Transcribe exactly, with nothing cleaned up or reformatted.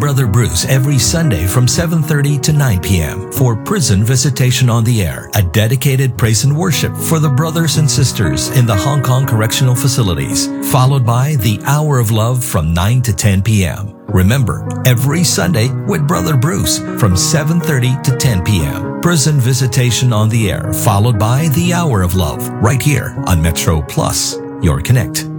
Brother Bruce every Sunday from seven thirty to nine p.m. for Prison Visitation on the Air, a dedicated praise and worship for the brothers and sisters in the Hong Kong correctional facilities, followed by the Hour of Love from nine to ten p.m. Remember, every Sunday with Brother Bruce from seven thirty to ten p.m. Prison Visitation on the Air, followed by the Hour of Love, right here on Metro Plus, your connect.